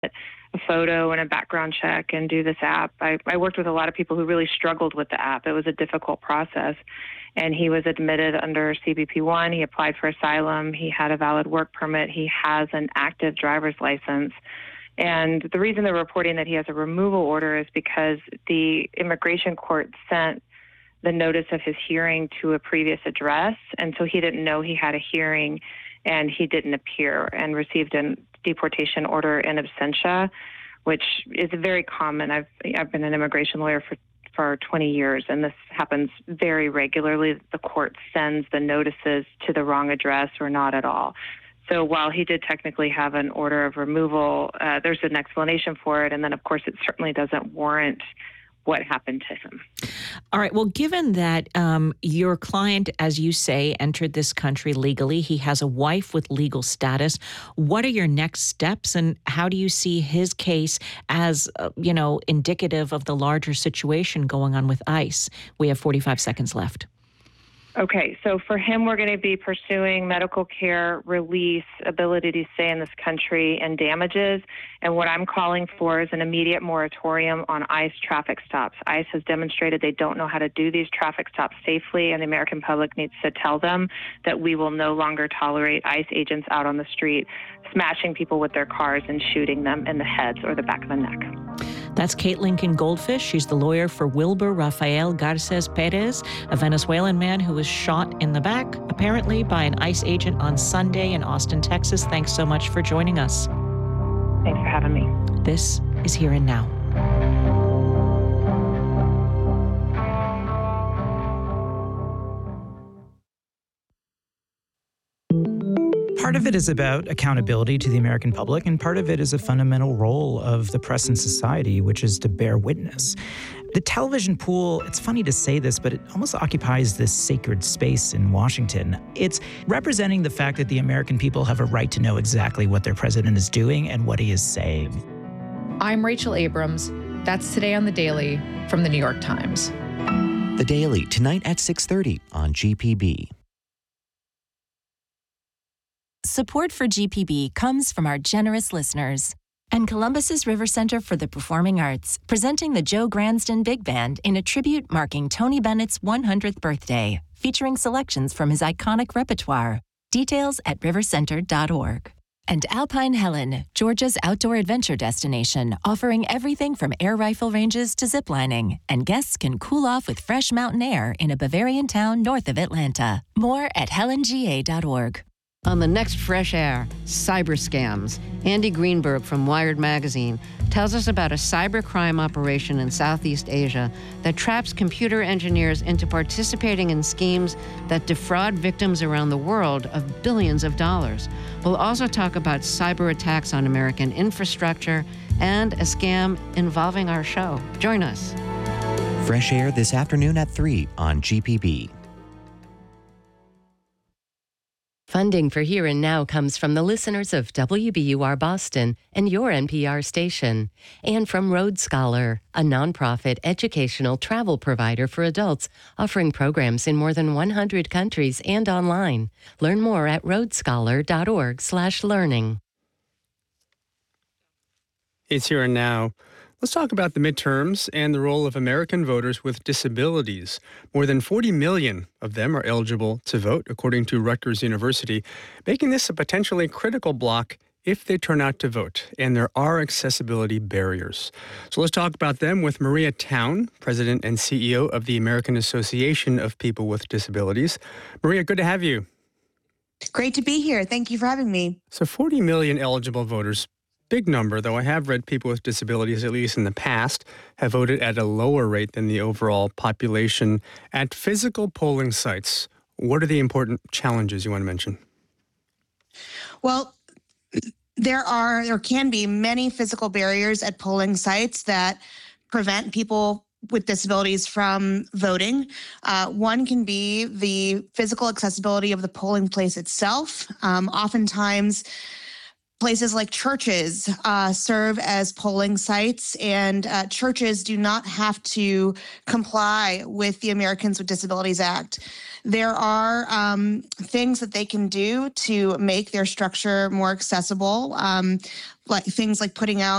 a photo and a background check and do this app. I worked with a lot of people who really struggled with the app. It was a difficult process. And he was admitted under CBP-1. He applied for asylum. He had a valid work permit. He has an active driver's license. And the reason they're reporting that he has a removal order is because the immigration court sent the notice of his hearing to a previous address. And so he didn't know he had a hearing, and he didn't appear and received a deportation order in absentia, which is very common. I've been an immigration lawyer for 20 years, and this happens very regularly. The court sends the notices to the wrong address or not at all. So while he did technically have an order of removal, there's an explanation for it. And then, of course, it certainly doesn't warrant what happened to him. All right. Well, given that your client, as you say, entered this country legally, he has a wife with legal status. What are your next steps, and how do you see his case as, indicative of the larger situation going on with ICE? We have 45 seconds left. Okay, so for him, we're going to be pursuing medical care, release, ability to stay in this country, and damages. And what I'm calling for is an immediate moratorium on ICE traffic stops. ICE has demonstrated they don't know how to do these traffic stops safely, and the American public needs to tell them that we will no longer tolerate ICE agents out on the street smashing people with their cars and shooting them in the heads or the back of the neck. That's Kate Lincoln Goldfish. She's the lawyer for Wilber Rafael Garces Perez, a Venezuelan man who was shot in the back, apparently by an ICE agent on Sunday in Austin, Texas. Thanks so much for joining us. Thanks for having me. This is Here and Now. Part of it is about accountability to the American public, and part of it is a fundamental role of the press in society, which is to bear witness. The television pool, it's funny to say this, but it almost occupies this sacred space in Washington. It's representing the fact that the American people have a right to know exactly what their president is doing and what he is saying. I'm Rachel Abrams. That's Today on The Daily from The New York Times. The Daily, tonight at 6:30 on GPB. Support for GPB comes from our generous listeners and Columbus's River Center for the Performing Arts, presenting the Joe Gransden Big Band in a tribute marking Tony Bennett's 100th birthday, featuring selections from his iconic repertoire. Details at rivercenter.org. And Alpine Helen, Georgia's outdoor adventure destination, offering everything from air rifle ranges to ziplining, and guests can cool off with fresh mountain air in a Bavarian town north of Atlanta. More at helenga.org. On the next Fresh Air, cyber scams, Andy Greenberg from Wired Magazine tells us about a cybercrime operation in Southeast Asia that traps computer engineers into participating in schemes that defraud victims around the world of billions of dollars. We'll also talk about cyber attacks on American infrastructure and a scam involving our show. Join us. Fresh Air this afternoon at 3 on GPB. Funding for Here and Now comes from the listeners of WBUR Boston and your NPR station, and from Road Scholar, a nonprofit educational travel provider for adults offering programs in more than 100 countries and online. Learn more at roadscholar.org/learning. It's Here and Now. Let's talk about the midterms and the role of American voters with disabilities. More than 40 million of them are eligible to vote, according to Rutgers University, making this a potentially critical block if they turn out to vote. And there are accessibility barriers. So let's talk about them with Maria Town, President and CEO of the American Association of People with Disabilities. Maria, good to have you. Great to be here. Thank you for having me. So 40 million eligible voters. Big number, though. I have read people with disabilities, at least in the past, have voted at a lower rate than the overall population. At physical polling sites, what are the important challenges you want to mention? Well, there can be many physical barriers at polling sites that prevent people with disabilities from voting. One can be the physical accessibility of the polling place itself. Oftentimes, places like churches serve as polling sites, and churches do not have to comply with the Americans with Disabilities Act. There are things that they can do to make their structure more accessible, like things like putting out